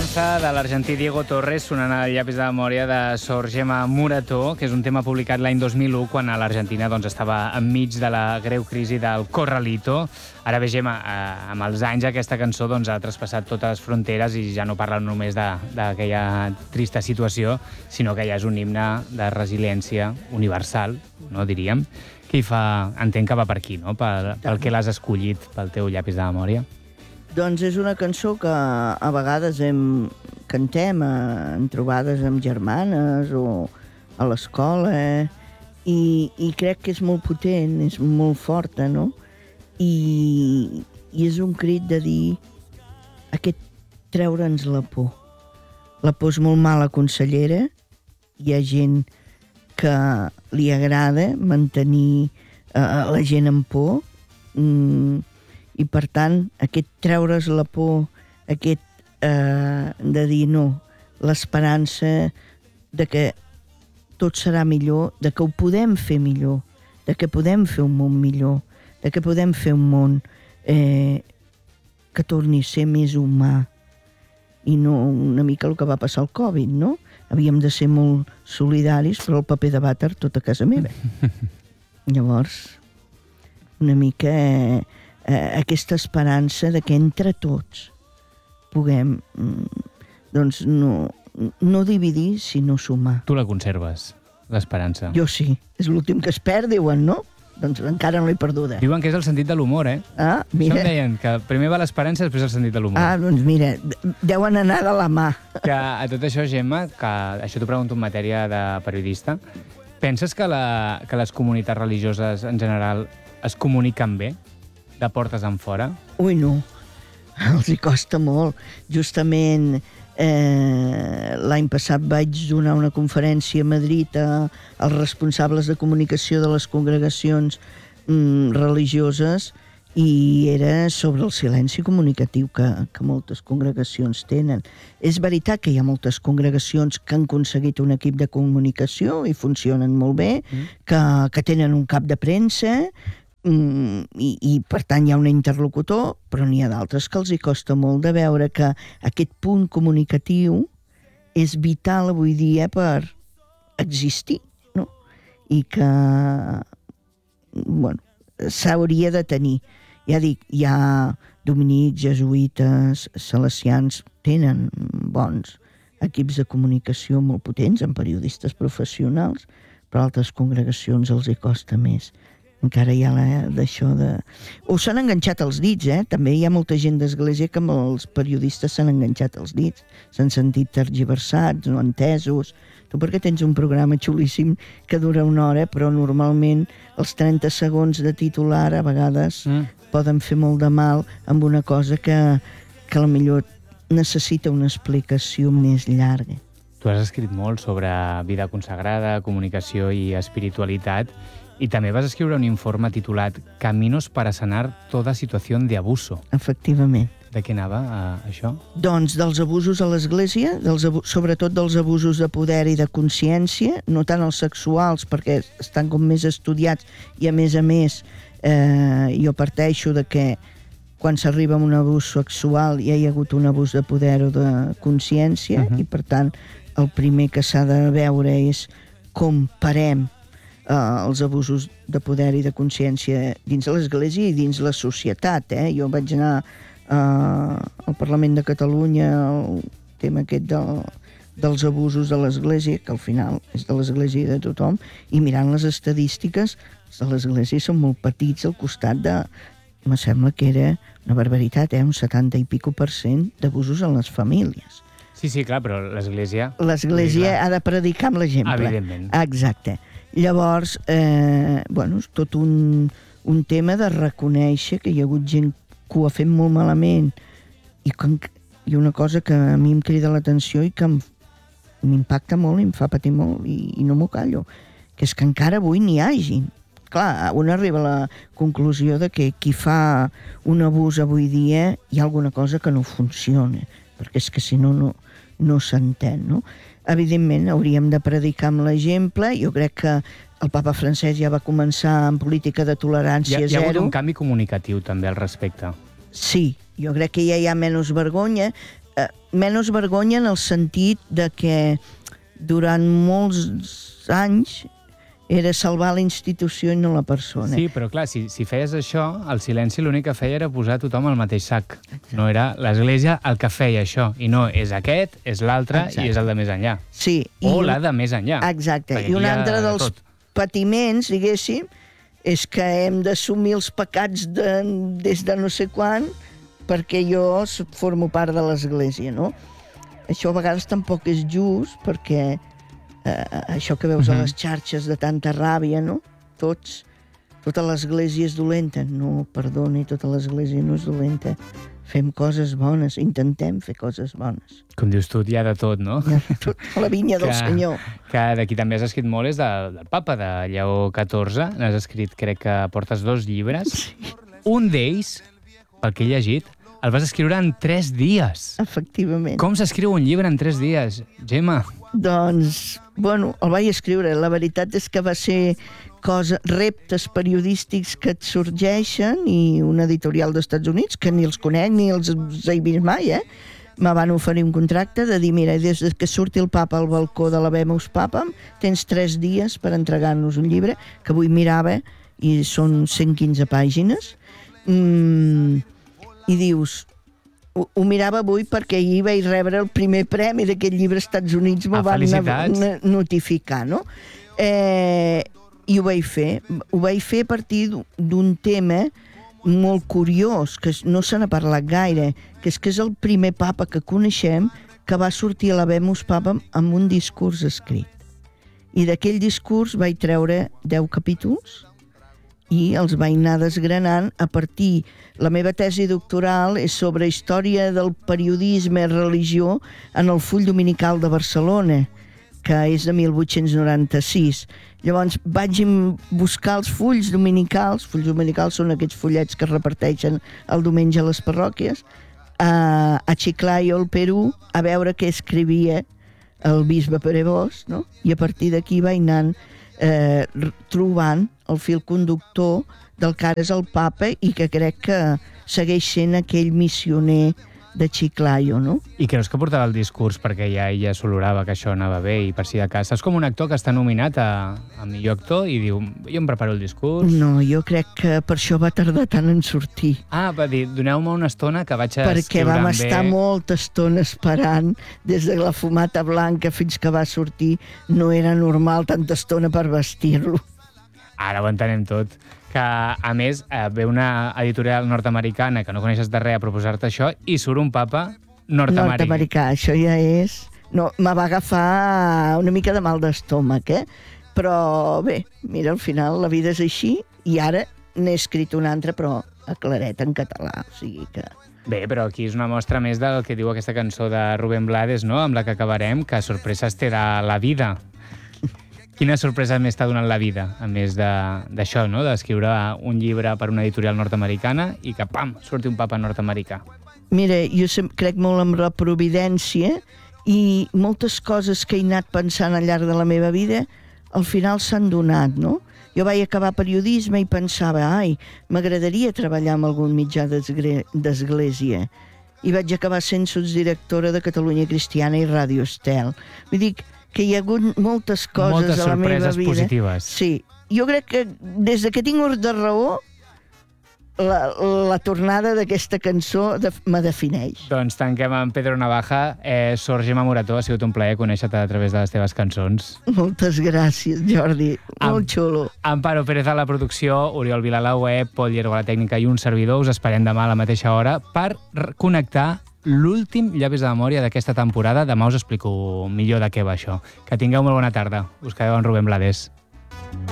Venganza, de l'argentí Diego Torres, sonant al llapis de memòria de Sor Gemma Morató, que és un tema publicat l'any 2001, quan a l'Argentina estava enmig de la greu crisi del Corralito. Ara bé, Gemma, amb els anys aquesta cançó ha traspassat totes les fronteres i ja no parla només d'aquella trista situació, sinó que ja és un himne de resiliència universal, no diríem, que hi fa... Entenc que va per aquí, no? Pel que l'has escollit pel teu llapis de memòria. Doncs és una cançó que a vegades cantem en trobades amb germanes o a l'escola, i crec que és molt potent, és molt forta, no? I és un crit de dir treure'ns la por. La por és molt mala consellera, hi ha gent que li agrada mantenir la gent en por, i, per tant, aquest treure's la por, de dir no, l'esperança de que tot serà millor, de que ho podem fer millor, de que podem fer un món millor, de que podem fer un món que torni a ser més humà, i no una mica el que va passar al Covid, no? Havíem de ser molt solidaris, però el paper de vàter tot a casa meva. Llavors, una mica... aquesta esperança de que entre tots puguem doncs no dividir, sinó sumar. Tu la conserves, l'esperança? Jo sí, és l'últim que es perd, diuen, no? Doncs encara no l'he perduda. Diuen que és el sentit de l'humor, eh? Ah, mira. Això em deien, que primer va l'esperança i després el sentit de l'humor. Ah, doncs mira, deuen anar de la mà. Que a tot això, Gemma, que això t'ho pregunto en matèria de periodista, penses que les comunitats religioses en general es comuniquen bé? De portes en fora? Ui, no. Els hi costa molt. Justament l'any passat vaig donar una conferència a Madrid als responsables de comunicació de les congregacions religioses i era sobre el silenci comunicatiu que moltes congregacions tenen. És veritat que hi ha moltes congregacions que han aconseguit un equip de comunicació i funcionen molt bé, que tenen un cap de premsa, i per tant hi ha un interlocutor, però n'hi ha d'altres que els hi costa molt de veure que aquest punt comunicatiu és vital avui dia per existir, no? I que s'hauria de tenir. Ja dic, hi ha dominics, jesuïtes, salesians, tenen bons equips de comunicació molt potents, amb periodistes professionals, però altres congregacions els hi costa més. Encara hi ha d'això de... O s'han enganxat els dits, També hi ha molta gent d'església que amb els periodistes s'han enganxat els dits. S'han sentit tergiversats, no entesos. Tu perquè tens un programa xulíssim que dura una hora, però normalment els 30 segons de titular a vegades poden fer molt de mal amb una cosa que potser necessita una explicació més llarga. Tu has escrit molt sobre vida consagrada, comunicació i espiritualitat, i també vas escriure un informe titulat Caminos para sanar toda situación de abuso. Efectivament. De què anava això? Doncs dels abusos a l'Església, sobretot dels abusos de poder i de consciència, no tant els sexuals, perquè estan com més estudiats, i a més, jo parteixo de que quan s'arriba a un abús sexual ja hi ha hagut un abús de poder o de consciència, i per tant el primer que s'ha de veure és com parem els abusos de poder i de consciència dins de l'Església i dins la societat. Jo vaig anar al Parlament de Catalunya al tema aquest dels abusos de l'Església, que al final és de l'Església i de tothom, i mirant les estadístiques de l'Església són molt petits al costat de... Me sembla que era una barbaritat, un 70 i pico % d'abusos en les famílies. Sí, clar, però l'Església... L'Església ha de predicar amb l'exemple. Evidentment. Exacte. Llavors, és tot un tema de reconèixer que hi ha hagut gent que ho ha fet molt malament i una cosa que a mi em crida l'atenció i que m'impacta molt i em fa patir molt i no m'ho callo, que és que encara avui n'hi hagi. Clar, un arriba a la conclusió de que qui fa un abús avui dia hi ha alguna cosa que no funciona, perquè és que si no s'entén, no? Evidentment, hauríem de predicar amb l'exemple. Jo crec que el papa Francesc ja va començar amb política de tolerància zero. Hi ha hagut un canvi comunicatiu també al respecte. Sí, jo crec que ja hi ha menys vergonya. menys vergonya en el sentit de que durant molts anys era salvar la institució i no la persona. Sí, però clar, si feies això, el silenci l'únic que feia era posar tothom al mateix sac. Exacte. No era l'Església el que feia això, i no, és aquest, és l'altre i és el de més enllà. Sí. O la de més enllà. Exacte. I un altre dels patiments, diguéssim, és que hem d'assumir els pecats des de no sé quan perquè jo formo part de l'Església, no? Això a vegades tampoc és just, perquè això que veus a les xarxes de tanta ràbia, no? Tota l'Església és dolenta. No, perdoni, tota l'Església no és dolenta. Fem coses bones, intentem fer coses bones. Com dius tu, hi ha de tot, no? Hi ha de tot, la vinya del Senyor. Que d'aquí també has escrit molt és del papa, de Lleó XIV. N'has escrit, crec que portes 2 llibres. Sí. Un d'ells, pel que he llegit, el vas escriure en 3 dies. Efectivament. Com s'escriu un llibre en 3 dies, Gemma? Doncs, bueno, el vaig escriure. La veritat és que va ser reptes periodístics que et sorgeixen i una editorial dels Estats Units, que ni els conec ni els he vist mai, me van oferir un contracte de dir, mira, des que surti el papa al balcó de l'Habemus Papam, tens 3 dies per entregar-nos un llibre, que avui mirava i són 115 pàgines, i dius, ho mirava avui perquè ahir vaig rebre el primer premi d'aquest llibre als Estats Units, m'ho van notificar, no? I ho vaig fer. Ho vaig fer a partir d'un tema molt curiós, que no se n'ha parlat gaire, que és el primer papa que coneixem que va sortir a l'Habemus Papam amb un discurs escrit. I d'aquell discurs vaig treure 10 capítols i els vaig anar desgranant a partir... La meva tesi doctoral és sobre història del periodisme i religió en el Full Dominical de Barcelona, que és de 1896. Llavors vaig buscar els fulls dominicals són aquests fullets que es reparteixen el diumenge a les parròquies, a Chiclayo, al Perú, a veure què escrivia el bisbe Perebós, no? I a partir d'aquí vaig anant trobant el fil conductor del que ara és el papa i que crec que segueix sent aquell missioner de Chiclayo, no? I creus que portava el discurs perquè ja ella s'olorava que això anava bé i per si de cas? Saps com un actor que està nominat a millor actor i diu, jo em preparo el discurs? No, jo crec que per això va tardar tant en sortir. Va dir, doneu-me una estona que vaig a escriure bé. Perquè vam estar molta estona esperant, des de la fumata blanca fins que va sortir, no era normal tanta estona per vestir-lo. Ara ho entenem tot. Que, a més, ve una editorial nord-americana que no coneixes de res a proposar-te això i surt un papa nord-americà. Això ja és... No, me va agafar una mica de mal d'estómac, Però bé, mira, al final la vida és així i ara n'he escrit una altra, però a claret en català, o sigui que... Bé, però aquí és una mostra més del que diu aquesta cançó de Rubén Blades, no?, amb la que acabarem, que sorpreses te da la vida. Quina sorpresa més t'ha donat la vida, a més d'això, no?, d'escriure un llibre per una editorial nord-americana i que, pam, surti un papa nord-americà? Mira, jo crec molt en la providència i moltes coses que he anat pensant al llarg de la meva vida al final s'han donat, no? Jo vaig acabar periodisme i pensava, m'agradaria treballar en algun mitjà d'església. I vaig acabar sent sotsdirectora de Catalunya Cristiana i Ràdio Estel. Vull dir que hi ha hagut moltes coses a la meva vida. Moltes sorpreses positives. Sí. Jo crec que des que tinc ús de raó, la tornada d'aquesta cançó me defineix. Doncs tanquem amb Pedro Navaja. Sor Gemma Morató, ha sigut un plaer conèixer-te a través de les teves cançons. Moltes gràcies, Jordi. Molt xulo. Amparo Pérez a la producció, Oriol Vila a la web, Pol Llergo a la tècnica i un servidor. Us esperem demà a la mateixa hora per connectar l'últim Llavis de Memòria d'aquesta temporada. Demà us explico millor de què va això. Que tingueu molt bona tarda. Us quedeu amb Rubén Blades.